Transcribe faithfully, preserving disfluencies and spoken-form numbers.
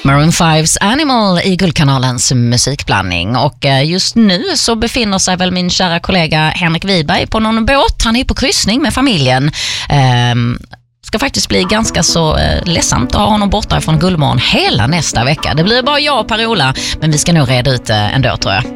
Maroon fives Animal i Guldkanalens musikblandning. Och just nu så befinner sig väl min kära kollega Henrik Wiberg på någon båt. Han är på kryssning med familjen. Ehm, ska faktiskt bli ganska så eh, ledsamt att ha honom borta från Guldmorgon hela nästa vecka. Det blir bara jag och Per-Ola, men vi ska nog reda ut det ändå, tror jag.